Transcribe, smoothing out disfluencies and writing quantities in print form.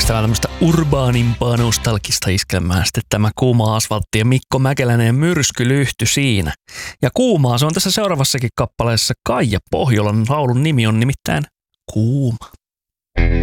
Seuraavaksi täällä tämmöistä urbaanimpaa nostalgista iskelmää. Sitten tämä Kuuma asfaltti ja Mikko Mäkeläinen ja Myrskylyhty siinä. Ja Kuumaa se on tässä seuraavassakin kappaleessa. Kaija Pohjolan laulun nimi on nimittäin Kuuma.